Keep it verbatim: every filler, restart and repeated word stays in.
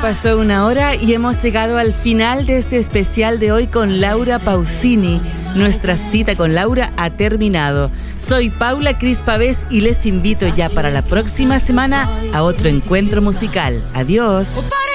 pasó una hora y hemos llegado al final de este especial de hoy con Laura Pausini. Nuestra cita con Laura ha terminado. Soy Paula Cris Pavés y les invito ya para la próxima semana a otro encuentro musical. Adiós.